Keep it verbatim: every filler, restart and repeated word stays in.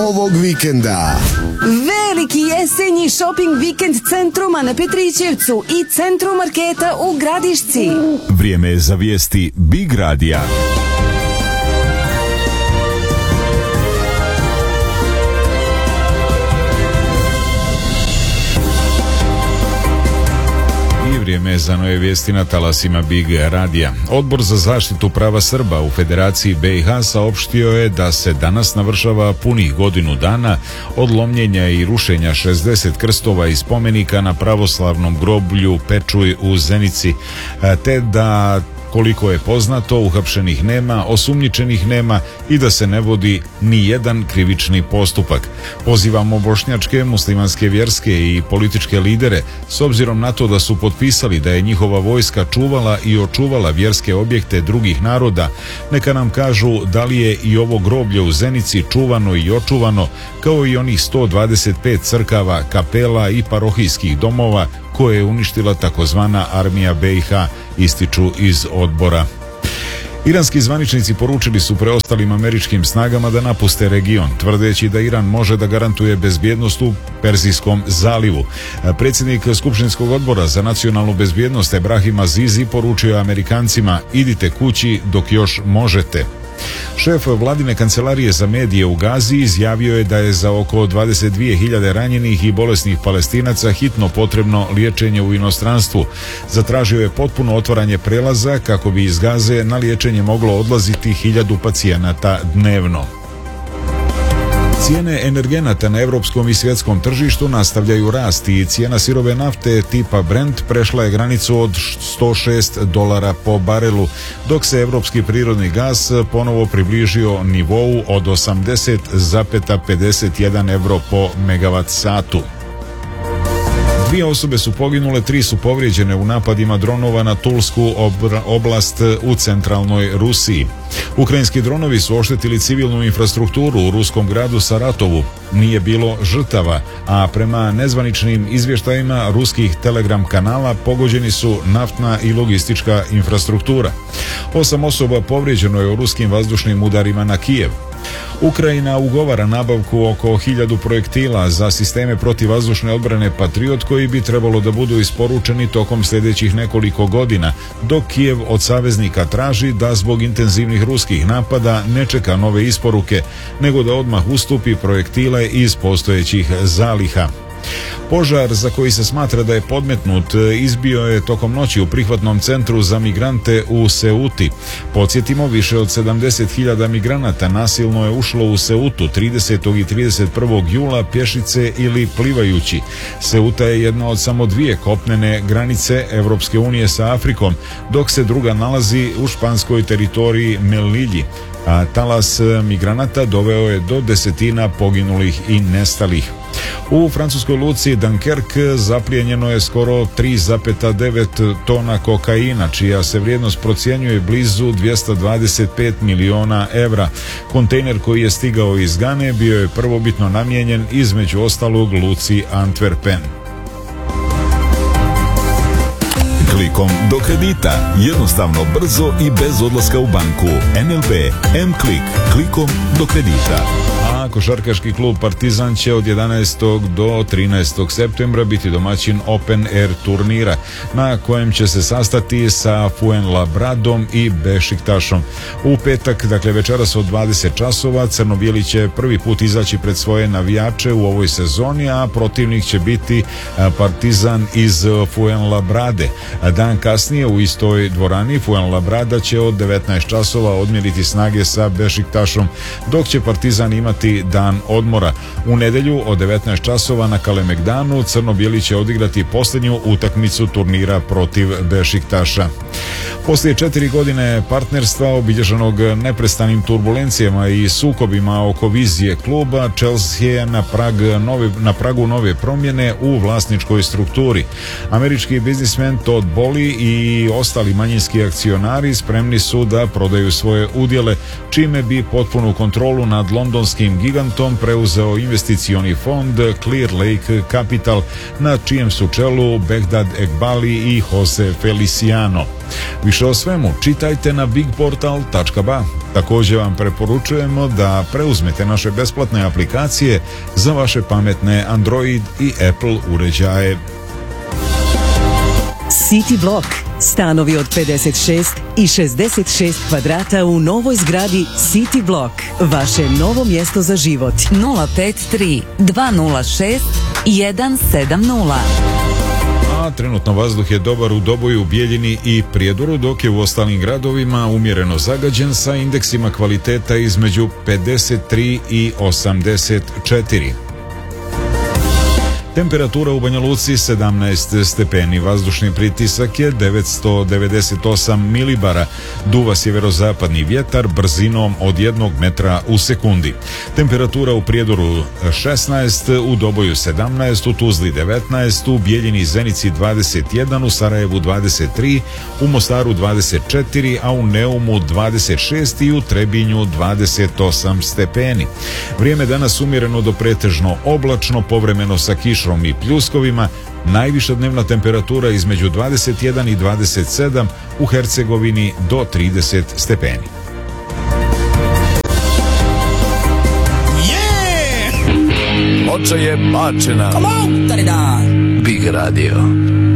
ovog vikenda. Veliki jesenji shopping vikend Centruma na Petrićevcu i Centrum marketa u Gradišci. Vrijeme je za vijesti Big Radija. Vrijeme za nove vijesti na talasima Big Radija. Odbor za zaštitu prava Srba u Federaciji be i ha saopštio je da se danas navršava punih godinu dana od lomljenja i rušenja šezdeset krstova i spomenika na pravoslavnom groblju Pečuj u Zenici, te da koliko je poznato, uhapšenih nema, osumnjičenih nema i da se ne vodi ni jedan krivični postupak. Pozivamo bošnjačke, muslimanske, vjerske i političke lidere, s obzirom na to da su potpisali da je njihova vojska čuvala i očuvala vjerske objekte drugih naroda, neka nam kažu da li je i ovo groblje u Zenici čuvano i očuvano, kao i onih sto dvadeset pet crkava, kapela i parohijskih domova koje je uništila takozvana armija be i ha, ističu iz odbora. Iranski zvaničnici poručili su preostalim američkim snagama da napuste region, tvrdeći da Iran može da garantuje bezbjednost u Perzijskom zalivu. Predsjednik Skupštinskog odbora za nacionalnu bezbjednost Ebrahim Azizi poručio Amerikancima: idite kući dok još možete. Šef vladine kancelarije za medije u Gazi izjavio je da je za oko dvadeset dvije hiljade ranjenih i bolesnih Palestinaca hitno potrebno liječenje u inostranstvu. Zatražio je potpuno otvaranje prelaza kako bi iz Gaze na liječenje moglo odlaziti hiljadu pacijenata dnevno. Cijene energenata na europskom i svjetskom tržištu nastavljaju rasti i cijena sirove nafte tipa Brent prešla je granicu od sto šest dolara po barelu, dok se europski prirodni gas ponovo približio nivou od osamdeset zarez pedeset jedan euro po megavat satu. Dvije osobe su poginule, tri su povrijeđene u napadima dronova na Tulsku oblast u centralnoj Rusiji. Ukrajinski dronovi su oštetili civilnu infrastrukturu u ruskom gradu Saratovu. Nije bilo žrtava, a prema nezvaničnim izvještajima ruskih telegram kanala pogođeni su naftna i logistička infrastruktura. Osam osoba povrijeđeno je u ruskim vazdušnim udarima na Kijev. Ukrajina ugovara nabavku oko hiljadu projektila za sisteme protivvazdušne odbrane Patriot koji bi trebalo da budu isporučeni tokom sljedećih nekoliko godina, dok Kijev od saveznika traži da zbog intenzivnih ruskih napada ne čeka nove isporuke, nego da odmah ustupi projektile iz postojećih zaliha. Požar za koji se smatra da je podmetnut izbio je tokom noći u prihvatnom centru za migrante u Seuti. Podsjetimo, više od sedamdeset hiljada migranata nasilno je ušlo u Seutu tridesetog i trideset prvog jula pješice ili plivajući. Seuta je jedna od samo dvije kopnene granice Evropske unije sa Afrikom, dok se druga nalazi u španskoj teritoriji Melilji. A talas migranata doveo je do desetina poginulih i nestalih. U francuskoj luci Dunkerque zaplijenjeno je skoro tri zarez devet tona kokaina, čija se vrijednost procjenjuje blizu dvjesto dvadeset pet miliona evra. Kontejner koji je stigao iz Gane bio je prvobitno namijenjen između ostalog luci Antwerpen. Klikom do kredita, jednostavno, brzo i bez odlaska u banku. en el be M-Klik, klikom do kredita. A košarkaški klub Partizan će od jedanaestog do trinaestog septembra biti domaćin Open Air turnira, na kojem će se sastati sa Fuenlabradom i Bešiktašom. U petak, dakle večeras od dvadeset časova, crno-bijeli će prvi put izaći pred svoje navijače u ovoj sezoni, a protivnik će biti Partizan iz Fuenlabrade. Dan kasnije u istoj dvorani Fuenlabrada će od devetnaest časova odmjeriti snage sa Bešiktašom, dok će Partizan imati dan odmora. U nedjelju od devetnaest časova na Kalemegdanu crno-bijeli će odigrati posljednju utakmicu turnira protiv Bešiktaša. Poslije četiri godine partnerstva obilježenog neprestanim turbulencijama i sukobima oko vizije kluba, Chelsea je na, prag nove, na pragu nove promjene u vlasničkoj strukturi. Američki biznismen Todd Boehly i ostali manjinski akcionari spremni su da prodaju svoje udjele, čime bi potpunu kontrolu nad londonskim energetskim gigantom preuzeo investicioni fond Clear Lake Capital, na čijem su čelu Begdad Ekbali i Jose Feliciano. Više o svemu čitajte na bigportal tačka ba. Također vam preporučujemo da preuzmete naše besplatne aplikacije za vaše pametne Android i Apple uređaje. City Block. Stanovi od pedeset šest i šezdeset šest kvadrata u novoj zgradi City Block. Vaše novo mjesto za život. nula pet tri dva nula šest jedan sedam nula. A trenutno vazduh je dobar u Doboju, Bijeljini i Prijedoru, dok je u ostalim gradovima umjereno zagađen sa indeksima kvaliteta između pedeset tri i osamdeset četiri. Temperatura u Banja Luci sedamnaest stepeni, vazdušni pritisak je devetsto devedeset osam milibara, duva sjeverozapadni vjetar brzinom od jednog metra u sekundi. Temperatura u Prijedoru šesnaest, u Doboju sedamnaest, u Tuzli devetnaest, u Bijeljini i Zenici dvadeset jedan, u Sarajevu dvadeset tri, u Mostaru dvadeset četiri, a u Neumu dvadeset šest i u Trebinju dvadeset osam stepeni. Vrijeme danas umjereno do pretežno oblačno, povremeno sa kišom i pljuskovima, najviša dnevna temperatura između dvadeset jedan i dvadeset sedam, u Hercegovini do trideset stepeni. Moća je bačena. Big Radio.